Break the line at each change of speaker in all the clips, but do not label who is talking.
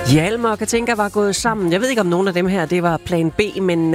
Hjalmar og Katinka var gået sammen. Jeg ved ikke, om nogen af dem her, det var plan B, men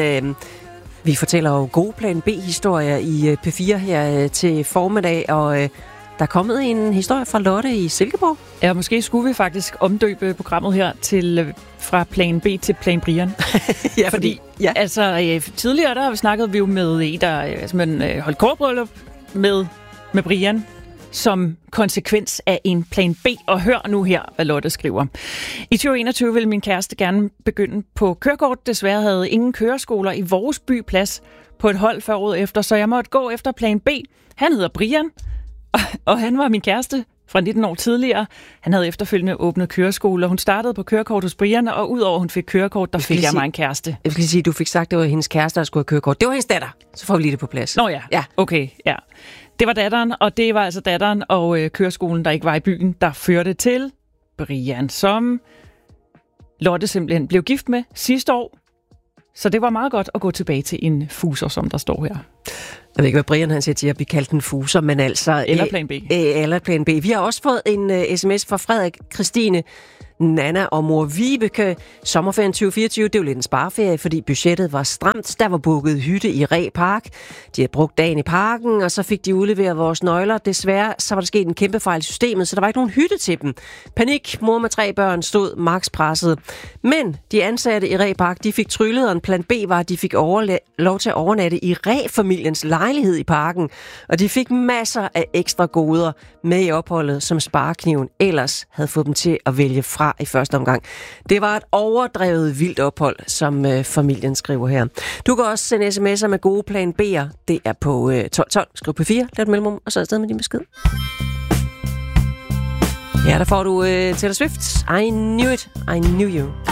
vi fortæller jo gode plan B-historier i P4 her til formiddag, og der er kommet en historie fra Lotte i Silkeborg.
Ja, måske skulle vi faktisk omdøbe programmet her til fra plan B til plan Brian.
Ja, fordi
tidligere der snakket vi jo med en, der holdt kortbryllup med Brian som konsekvens af en plan B. Og hør nu her, hvad Lotte skriver. I 2021 ville min kæreste gerne begynde på kørekort. Desværre havde ingen køreskoler i vores by plads på et hold før året efter, så jeg måtte gå efter plan B. Han hedder Brian, og han var min kæreste fra 19 år tidligere. Han havde efterfølgende åbnet køreskoler. Hun startede på kørekort hos Brian, og udover hun fik kørekort, der fik jeg mig en kæreste.
Jeg skal sige, at du fik sagt, at det var hendes kæreste, der skulle have kørekort. Det var hendes datter. Så får vi lige det på plads.
Nå ja. Okay, ja. Det var datteren, og det var altså datteren og køreskolen, der ikke var i byen, der førte til Brian, som Lotte simpelthen blev gift med sidste år. Så det var meget godt at gå tilbage til en fuser, som der står her.
Jeg ved ikke, hvad Brian han siger til at blive kaldt en fuser, men altså...
Eller plan B.
Eller plan B. Vi har også fået en sms fra Frederik, Christine, Nana og mor Vibeke. Sommerferien 2024, det var lidt en spareferie, fordi budgettet var stramt. Der var booket hytte i Reh Park. De havde brugt dagen i parken, og så fik de udleveret vores nøgler. Desværre så var der sket en kæmpe fejl i systemet, så der var ikke nogen hytte til dem. Panik, mor med 3 børn stod max presset. Men de ansatte i Reh Park, de fik tryllet, og en plan B var, at de fik lov til at overnatte i Reh-familiens lejlighed i parken. Og de fik masser af ekstra goder med i opholdet, som sparekniven ellers havde fået dem til at vælge fra i første omgang. Det var et overdrevet vildt ophold, som familien skriver her. Du kan også sende sms'er med gode plan B'er. Det er på 1212. Skriv på 4, lav et mellemrum, og så afsted med din besked. Ja, der får du Taylor Swift. I knew it. I knew you.